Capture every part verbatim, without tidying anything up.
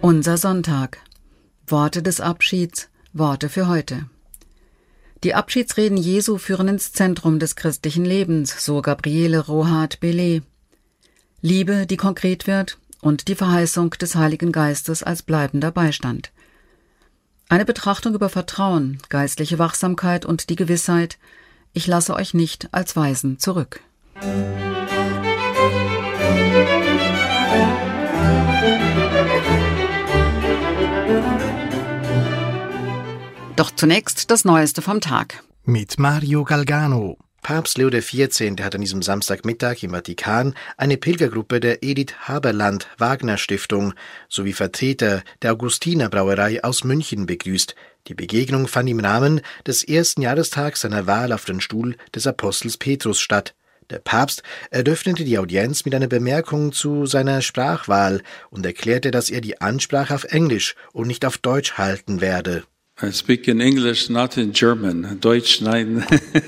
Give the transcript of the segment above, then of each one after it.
Unser Sonntag. Worte des Abschieds, Worte für heute. Die Abschiedsreden Jesu führen ins Zentrum des christlichen Lebens, so Gabriele Rohat-Bellet. Liebe, die konkret wird, und die Verheißung des Heiligen Geistes als bleibender Beistand. Eine Betrachtung über Vertrauen, geistliche Wachsamkeit und die Gewissheit, ich lasse euch nicht als Waisen zurück. Doch zunächst das Neueste vom Tag. Mit Mario Galgano. Papst Leo der vierzehnte hat an diesem Samstagmittag im Vatikan eine Pilgergruppe der Edith Haberland Wagner Stiftung sowie Vertreter der Augustiner Brauerei aus München begrüßt. Die Begegnung fand im Rahmen des ersten Jahrestags seiner Wahl auf den Stuhl des Apostels Petrus statt. Der Papst eröffnete die Audienz mit einer Bemerkung zu seiner Sprachwahl und erklärte, dass er die Ansprache auf Englisch und nicht auf Deutsch halten werde. I speak in English, not in German. Deutsch, nein.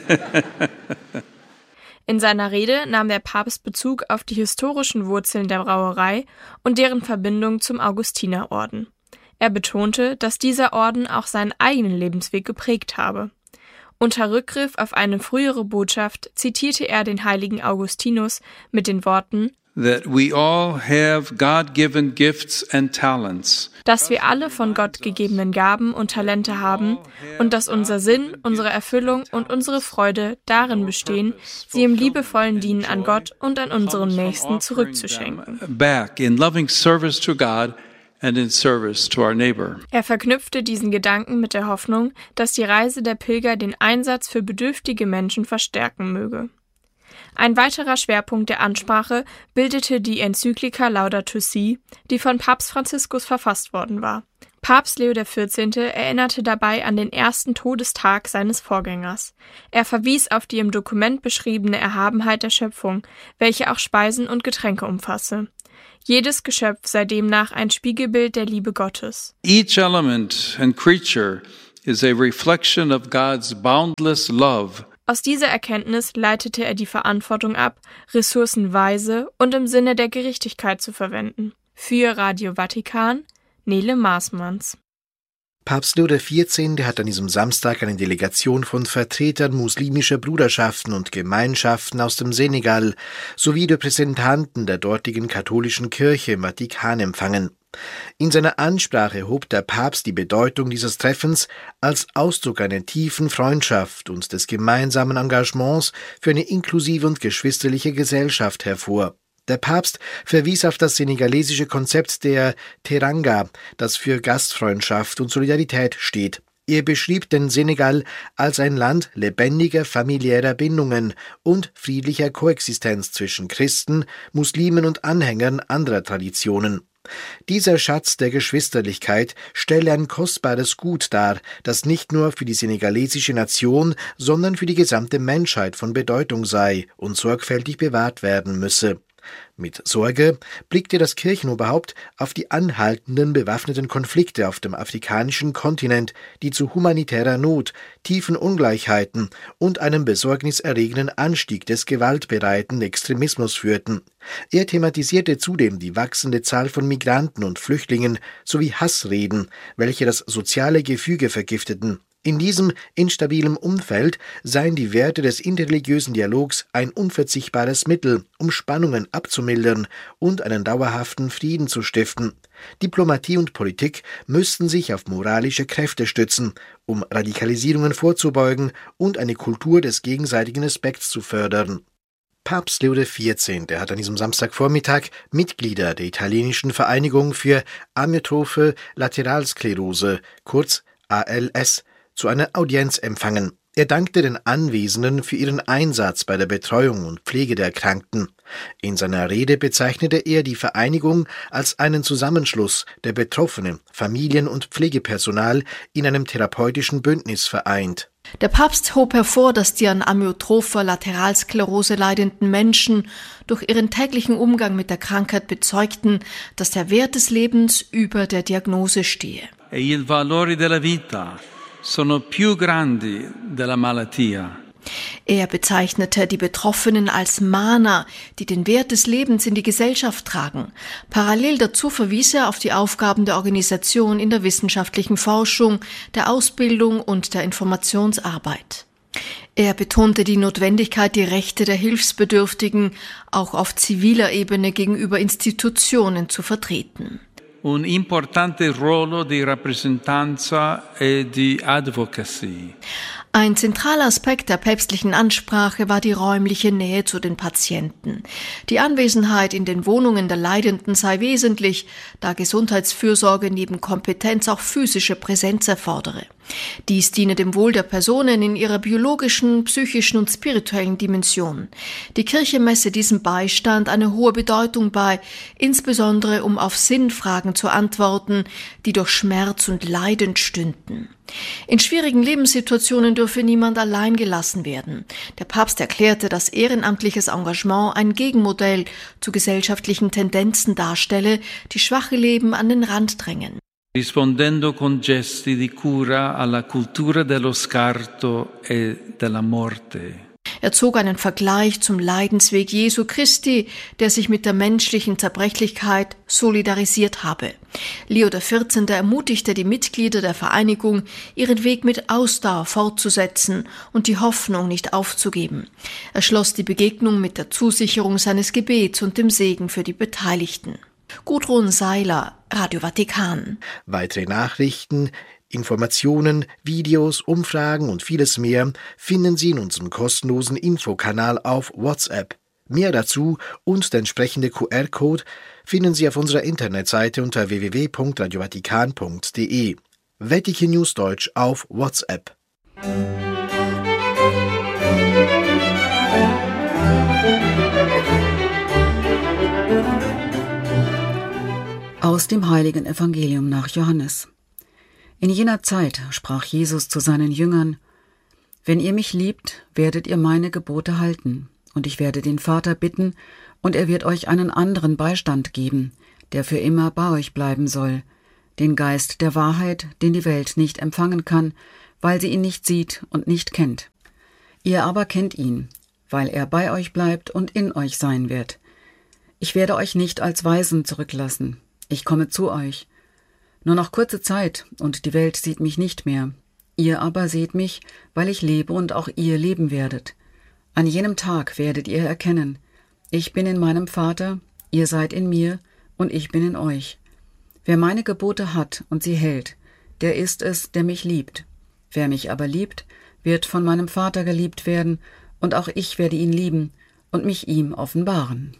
In seiner Rede nahm der Papst Bezug auf die historischen Wurzeln der Brauerei und deren Verbindung zum Augustinerorden. Er betonte, dass dieser Orden auch seinen eigenen Lebensweg geprägt habe. Unter Rückgriff auf eine frühere Botschaft zitierte er den heiligen Augustinus mit den Worten: That we all have God-given gifts and talents. Dass wir alle von Gott gegebenen Gaben und Talente haben und dass unser Sinn, unsere Erfüllung und unsere Freude darin bestehen, sie im liebevollen Dienen an Gott und an unserem Nächsten zurückzuschenken. Back in loving service to God and in service to our neighbor. Er verknüpfte diesen Gedanken mit der Hoffnung, dass die Reise der Pilger den Einsatz für bedürftige Menschen verstärken möge. Ein weiterer Schwerpunkt der Ansprache bildete die Enzyklika Laudato Si, die von Papst Franziskus verfasst worden war. Papst Leo der vierzehnte erinnerte dabei an den ersten Todestag seines Vorgängers. Er verwies auf die im Dokument beschriebene Erhabenheit der Schöpfung, welche auch Speisen und Getränke umfasse. Jedes Geschöpf sei demnach ein Spiegelbild der Liebe Gottes. Each element and creature is a reflection of God's boundless love. Aus dieser Erkenntnis leitete er die Verantwortung ab, Ressourcen weise und im Sinne der Gerechtigkeit zu verwenden. Für Radio Vatikan, Nele Maasmanns. Papst Leo der vierzehnte hat an diesem Samstag eine Delegation von Vertretern muslimischer Bruderschaften und Gemeinschaften aus dem Senegal sowie Repräsentanten der dortigen katholischen Kirche im Vatikan empfangen. In seiner Ansprache hob der Papst die Bedeutung dieses Treffens als Ausdruck einer tiefen Freundschaft und des gemeinsamen Engagements für eine inklusive und geschwisterliche Gesellschaft hervor. Der Papst verwies auf das senegalesische Konzept der Teranga, das für Gastfreundschaft und Solidarität steht. Er beschrieb den Senegal als ein Land lebendiger familiärer Bindungen und friedlicher Koexistenz zwischen Christen, Muslimen und Anhängern anderer Traditionen. Dieser Schatz der Geschwisterlichkeit stelle ein kostbares Gut dar, das nicht nur für die senegalesische Nation, sondern für die gesamte Menschheit von Bedeutung sei und sorgfältig bewahrt werden müsse. Mit Sorge blickte das Kirchenoberhaupt auf die anhaltenden bewaffneten Konflikte auf dem afrikanischen Kontinent, die zu humanitärer Not, tiefen Ungleichheiten und einem besorgniserregenden Anstieg des gewaltbereiten Extremismus führten. Er thematisierte zudem die wachsende Zahl von Migranten und Flüchtlingen sowie Hassreden, welche das soziale Gefüge vergifteten. In diesem instabilen Umfeld seien die Werte des interreligiösen Dialogs ein unverzichtbares Mittel, um Spannungen abzumildern und einen dauerhaften Frieden zu stiften. Diplomatie und Politik müssten sich auf moralische Kräfte stützen, um Radikalisierungen vorzubeugen und eine Kultur des gegenseitigen Respekts zu fördern. Papst Leo der vierzehnte hat an diesem Samstagvormittag Mitglieder der italienischen Vereinigung für Amyotrophe Lateralsklerose, kurz A L S, zu einer Audienz empfangen. Er dankte den Anwesenden für ihren Einsatz bei der Betreuung und Pflege der Erkrankten. In seiner Rede bezeichnete er die Vereinigung als einen Zusammenschluss der Betroffenen, Familien und Pflegepersonal in einem therapeutischen Bündnis vereint. Der Papst hob hervor, dass die an amyotropher Lateralsklerose leidenden Menschen durch ihren täglichen Umgang mit der Krankheit bezeugten, dass der Wert des Lebens über der Diagnose stehe. E il valore della vita sono più grandi della malattia. Er bezeichnete die Betroffenen als Mahner, die den Wert des Lebens in die Gesellschaft tragen. Parallel dazu verwies er auf die Aufgaben der Organisation in der wissenschaftlichen Forschung, der Ausbildung und der Informationsarbeit. Er betonte die Notwendigkeit, die Rechte der Hilfsbedürftigen auch auf ziviler Ebene gegenüber Institutionen zu vertreten. Un importante ruolo di rappresentanza e di advocacy. Ein zentraler Aspekt der päpstlichen Ansprache war die räumliche Nähe zu den Patienten. Die Anwesenheit in den Wohnungen der Leidenden sei wesentlich, da Gesundheitsfürsorge neben Kompetenz auch physische Präsenz erfordere. Dies diene dem Wohl der Personen in ihrer biologischen, psychischen und spirituellen Dimension. Die Kirche messe diesem Beistand eine hohe Bedeutung bei, insbesondere um auf Sinnfragen zu antworten, die durch Schmerz und Leiden stünden. In schwierigen Lebenssituationen dürfe niemand allein gelassen werden. Der Papst erklärte, dass ehrenamtliches Engagement ein Gegenmodell zu gesellschaftlichen Tendenzen darstelle, die schwache Leben an den Rand drängen. Rispondendo con gesti di cura alla cultura dello scarto e della morte. Er zog einen Vergleich zum Leidensweg Jesu Christi, der sich mit der menschlichen Zerbrechlichkeit solidarisiert habe. Leo der Vierzehnte ermutigte die Mitglieder der Vereinigung, ihren Weg mit Ausdauer fortzusetzen und die Hoffnung nicht aufzugeben. Er schloss die Begegnung mit der Zusicherung seines Gebets und dem Segen für die Beteiligten. Gudrun Seiler, Radio Vatikan. Weitere Nachrichten, Informationen, Videos, Umfragen und vieles mehr finden Sie in unserem kostenlosen Infokanal auf WhatsApp. Mehr dazu und der entsprechende Q R-Code finden Sie auf unserer Internetseite unter w w w punkt radio vatikan punkt d e. Vatikan News Deutsch auf WhatsApp. Aus dem heiligen Evangelium nach Johannes. In jener Zeit sprach Jesus zu seinen Jüngern: Wenn ihr mich liebt, werdet ihr meine Gebote halten, und ich werde den Vater bitten, und er wird euch einen anderen Beistand geben, der für immer bei euch bleiben soll, den Geist der Wahrheit, den die Welt nicht empfangen kann, weil sie ihn nicht sieht und nicht kennt. Ihr aber kennt ihn, weil er bei euch bleibt und in euch sein wird. Ich werde euch nicht als Waisen zurücklassen. Ich komme zu euch. Nur noch kurze Zeit, und die Welt sieht mich nicht mehr. Ihr aber seht mich, weil ich lebe und auch ihr leben werdet. An jenem Tag werdet ihr erkennen: Ich bin in meinem Vater, ihr seid in mir, und ich bin in euch. Wer meine Gebote hat und sie hält, der ist es, der mich liebt. Wer mich aber liebt, wird von meinem Vater geliebt werden, und auch ich werde ihn lieben und mich ihm offenbaren.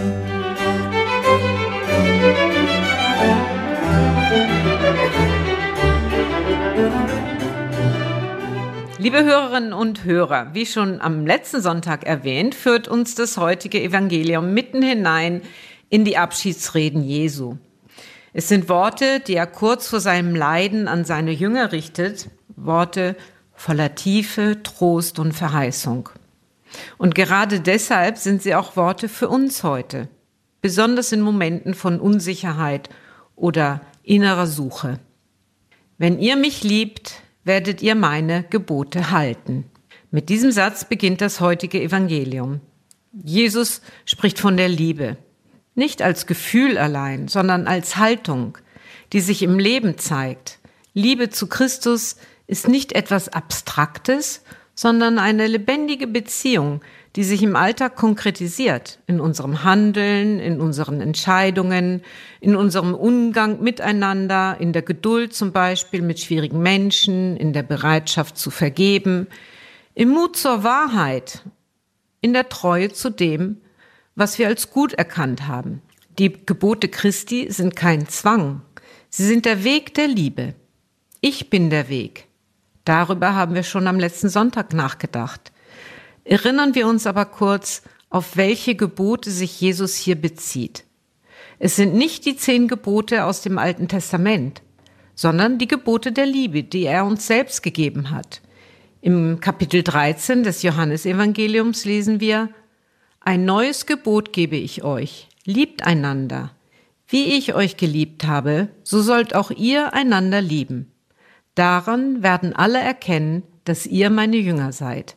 Liebe Hörerinnen und Hörer, wie schon am letzten Sonntag erwähnt, führt uns das heutige Evangelium mitten hinein in die Abschiedsreden Jesu. Es sind Worte, die er kurz vor seinem Leiden an seine Jünger richtet, Worte voller Tiefe, Trost und Verheißung. Und gerade deshalb sind sie auch Worte für uns heute, besonders in Momenten von Unsicherheit oder innerer Suche. Wenn ihr mich liebt, werdet ihr meine Gebote halten. Mit diesem Satz beginnt das heutige Evangelium. Jesus spricht von der Liebe, nicht als Gefühl allein, sondern als Haltung, die sich im Leben zeigt. Liebe zu Christus ist nicht etwas Abstraktes, sondern eine lebendige Beziehung, die sich im Alltag konkretisiert, in unserem Handeln, in unseren Entscheidungen, in unserem Umgang miteinander, in der Geduld zum Beispiel mit schwierigen Menschen, in der Bereitschaft zu vergeben, im Mut zur Wahrheit, in der Treue zu dem, was wir als gut erkannt haben. Die Gebote Christi sind kein Zwang, sie sind der Weg der Liebe. Ich bin der Weg. Darüber haben wir schon am letzten Sonntag nachgedacht. Erinnern wir uns aber kurz, auf welche Gebote sich Jesus hier bezieht. Es sind nicht die zehn Gebote aus dem Alten Testament, sondern die Gebote der Liebe, die er uns selbst gegeben hat. Im Kapitel dreizehn des Johannesevangeliums lesen wir: Ein neues Gebot gebe ich euch, liebt einander. Wie ich euch geliebt habe, so sollt auch ihr einander lieben. Daran werden alle erkennen, dass ihr meine Jünger seid,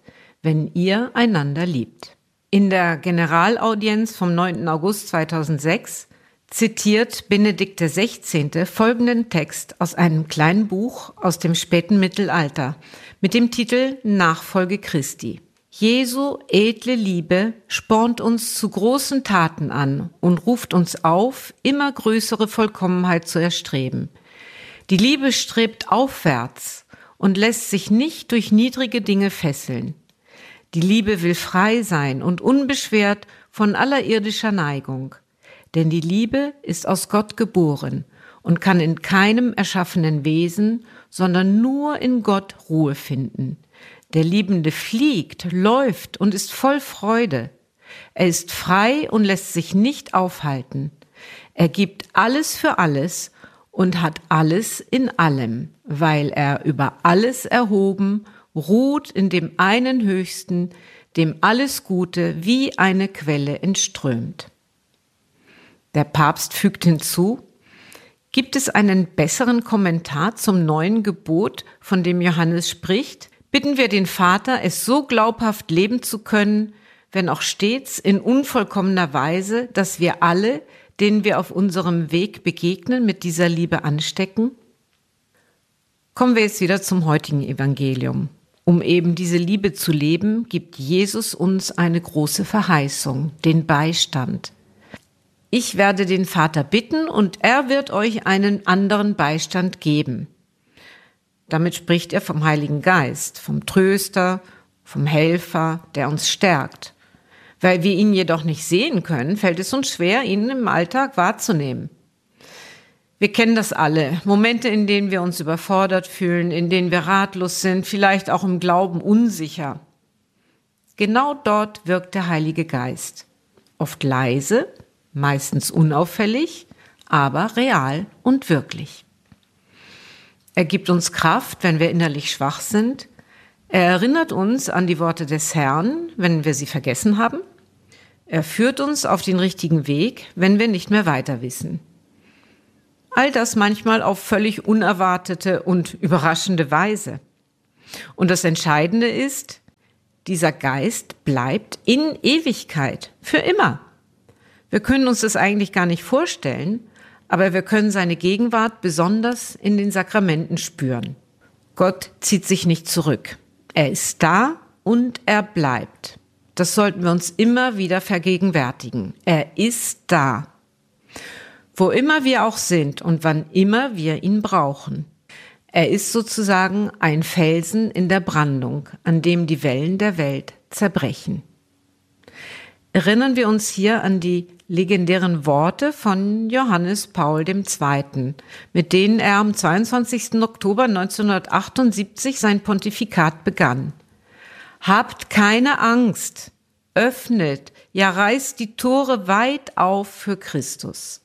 wenn ihr einander liebt. In der Generalaudienz vom neunten August zweitausendsechs zitiert Benedikt der Sechzehnte folgenden Text aus einem kleinen Buch aus dem späten Mittelalter mit dem Titel Nachfolge Christi. Jesu edle Liebe spornt uns zu großen Taten an und ruft uns auf, immer größere Vollkommenheit zu erstreben. Die Liebe strebt aufwärts und lässt sich nicht durch niedrige Dinge fesseln. Die Liebe will frei sein und unbeschwert von aller irdischer Neigung. Denn die Liebe ist aus Gott geboren und kann in keinem erschaffenen Wesen, sondern nur in Gott Ruhe finden. Der Liebende fliegt, läuft und ist voll Freude. Er ist frei und lässt sich nicht aufhalten. Er gibt alles für alles und hat alles in allem, weil er über alles erhoben, ruht in dem einen Höchsten, dem alles Gute wie eine Quelle entströmt. Der Papst fügt hinzu: Gibt es einen besseren Kommentar zum neuen Gebot, von dem Johannes spricht? Bitten wir den Vater, es so glaubhaft leben zu können, wenn auch stets in unvollkommener Weise, dass wir alle, denen wir auf unserem Weg begegnen, mit dieser Liebe anstecken? Kommen wir jetzt wieder zum heutigen Evangelium. Um eben diese Liebe zu leben, gibt Jesus uns eine große Verheißung, den Beistand. Ich werde den Vater bitten und er wird euch einen anderen Beistand geben. Damit spricht er vom Heiligen Geist, vom Tröster, vom Helfer, der uns stärkt. Weil wir ihn jedoch nicht sehen können, fällt es uns schwer, ihn im Alltag wahrzunehmen. Wir kennen das alle, Momente, in denen wir uns überfordert fühlen, in denen wir ratlos sind, vielleicht auch im Glauben unsicher. Genau dort wirkt der Heilige Geist. Oft leise, meistens unauffällig, aber real und wirklich. Er gibt uns Kraft, wenn wir innerlich schwach sind. Er erinnert uns an die Worte des Herrn, wenn wir sie vergessen haben. Er führt uns auf den richtigen Weg, wenn wir nicht mehr weiter wissen. All das manchmal auf völlig unerwartete und überraschende Weise. Und das Entscheidende ist, dieser Geist bleibt in Ewigkeit, für immer. Wir können uns das eigentlich gar nicht vorstellen, aber wir können seine Gegenwart besonders in den Sakramenten spüren. Gott zieht sich nicht zurück. Er ist da und er bleibt. Das sollten wir uns immer wieder vergegenwärtigen. Er ist da. Wo immer wir auch sind und wann immer wir ihn brauchen. Er ist sozusagen ein Felsen in der Brandung, an dem die Wellen der Welt zerbrechen. Erinnern wir uns hier an die legendären Worte von Johannes Paul der Zweite., mit denen er am zweiundzwanzigsten Oktober neunzehnhundertachtundsiebzig sein Pontifikat begann. Habt keine Angst, öffnet, ja reißt die Tore weit auf für Christus.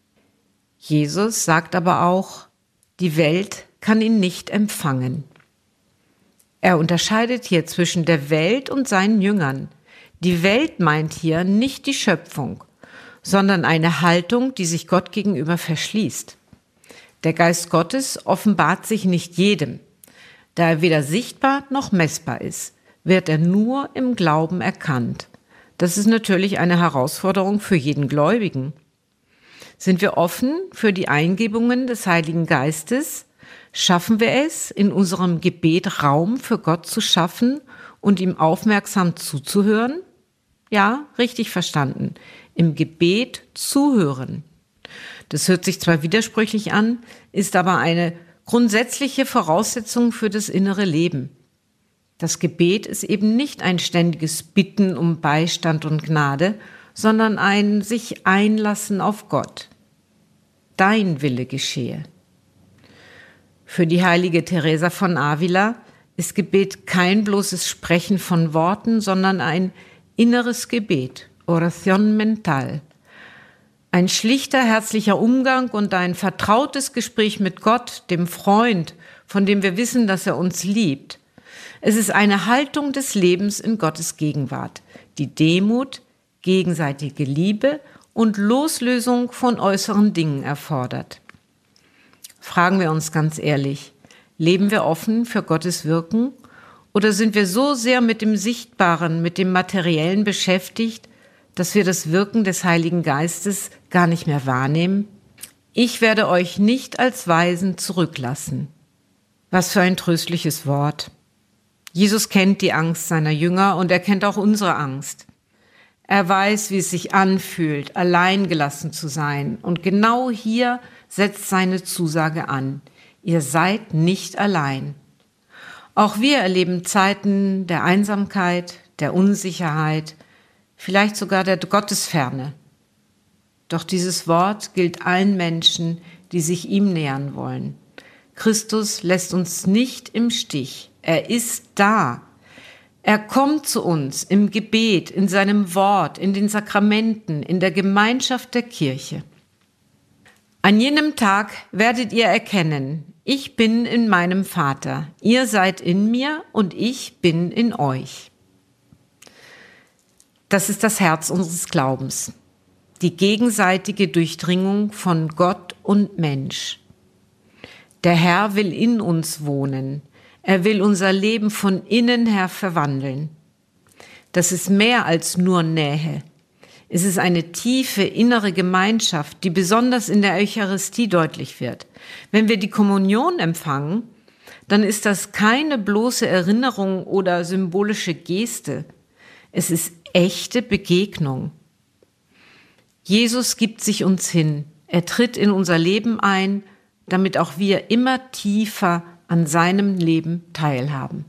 Jesus sagt aber auch, die Welt kann ihn nicht empfangen. Er unterscheidet hier zwischen der Welt und seinen Jüngern. Die Welt meint hier nicht die Schöpfung, sondern eine Haltung, die sich Gott gegenüber verschließt. Der Geist Gottes offenbart sich nicht jedem. Da er weder sichtbar noch messbar ist, wird er nur im Glauben erkannt. Das ist natürlich eine Herausforderung für jeden Gläubigen. Sind wir offen für die Eingebungen des Heiligen Geistes? Schaffen wir es, in unserem Gebet Raum für Gott zu schaffen und ihm aufmerksam zuzuhören? Ja, richtig verstanden. Im Gebet zuhören. Das hört sich zwar widersprüchlich an, ist aber eine grundsätzliche Voraussetzung für das innere Leben. Das Gebet ist eben nicht ein ständiges Bitten um Beistand und Gnade, sondern ein sich einlassen auf Gott. Dein Wille geschehe. Für die heilige Teresa von Avila ist Gebet kein bloßes Sprechen von Worten, sondern ein inneres Gebet, Oración mental. Ein schlichter, herzlicher Umgang und ein vertrautes Gespräch mit Gott, dem Freund, von dem wir wissen, dass er uns liebt. Es ist eine Haltung des Lebens in Gottes Gegenwart, die Demut, gegenseitige Liebe und Loslösung von äußeren Dingen erfordert. Fragen wir uns ganz ehrlich, leben wir offen für Gottes Wirken Oder sind wir so sehr mit dem Sichtbaren, mit dem Materiellen beschäftigt, dass wir das Wirken des Heiligen Geistes gar nicht mehr wahrnehmen? Ich werde euch nicht als Waisen zurücklassen. Was für ein tröstliches Wort. Jesus kennt die Angst seiner Jünger und er kennt auch unsere Angst. Er weiß, wie es sich anfühlt, allein gelassen zu sein. Und genau hier setzt seine Zusage an. Ihr seid nicht allein. Auch wir erleben Zeiten der Einsamkeit, der Unsicherheit, vielleicht sogar der Gottesferne. Doch dieses Wort gilt allen Menschen, die sich ihm nähern wollen. Christus lässt uns nicht im Stich. Er ist da. Er kommt zu uns im Gebet, in seinem Wort, in den Sakramenten, in der Gemeinschaft der Kirche. An jenem Tag werdet ihr erkennen, ich bin in meinem Vater, ihr seid in mir und ich bin in euch. Das ist das Herz unseres Glaubens, die gegenseitige Durchdringung von Gott und Mensch. Der Herr will in uns wohnen. Er will unser Leben von innen her verwandeln. Das ist mehr als nur Nähe. Es ist eine tiefe innere Gemeinschaft, die besonders in der Eucharistie deutlich wird. Wenn wir die Kommunion empfangen, dann ist das keine bloße Erinnerung oder symbolische Geste. Es ist echte Begegnung. Jesus gibt sich uns hin. Er tritt in unser Leben ein, damit auch wir immer tiefer an seinem Leben teilhaben.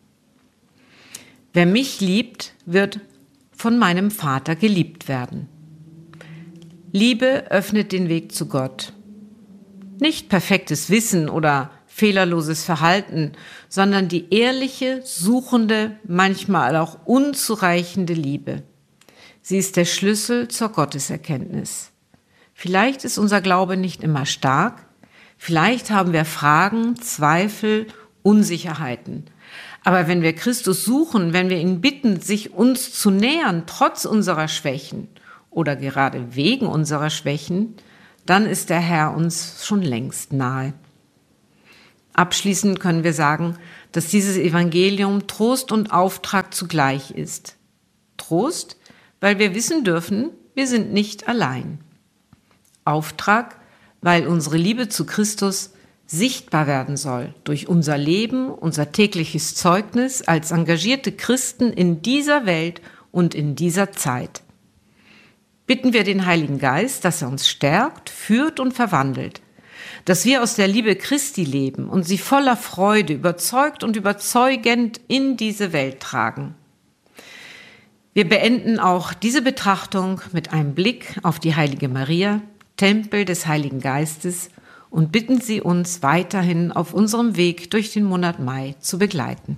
Wer mich liebt, wird von meinem Vater geliebt werden. Liebe öffnet den Weg zu Gott. Nicht perfektes Wissen oder fehlerloses Verhalten, sondern die ehrliche, suchende, manchmal auch unzureichende Liebe. Sie ist der Schlüssel zur Gotteserkenntnis. Vielleicht ist unser Glaube nicht immer stark, vielleicht haben wir Fragen, Zweifel, Unsicherheiten. Aber wenn wir Christus suchen, wenn wir ihn bitten, sich uns zu nähern, trotz unserer Schwächen oder gerade wegen unserer Schwächen, dann ist der Herr uns schon längst nahe. Abschließend können wir sagen, dass dieses Evangelium Trost und Auftrag zugleich ist. Trost, weil wir wissen dürfen, wir sind nicht allein. Auftrag, weil unsere Liebe zu Christus sichtbar werden soll durch unser Leben, unser tägliches Zeugnis als engagierte Christen in dieser Welt und in dieser Zeit. Bitten wir den Heiligen Geist, dass er uns stärkt, führt und verwandelt, dass wir aus der Liebe Christi leben und sie voller Freude, überzeugt und überzeugend in diese Welt tragen. Wir beenden auch diese Betrachtung mit einem Blick auf die Heilige Maria, Tempel des Heiligen Geistes, und bitten Sie uns weiterhin auf unserem Weg durch den Monat Mai zu begleiten.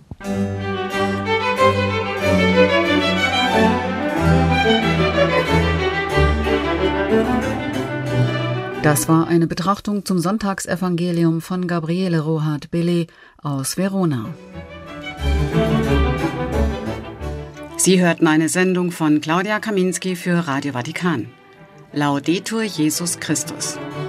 Das war eine Betrachtung zum Sonntagsevangelium von Gabriele Rohat-Bellet aus Verona. Sie hörten eine Sendung von Claudia Kaminski für Radio Vatikan. Laudetur Jesus Christus.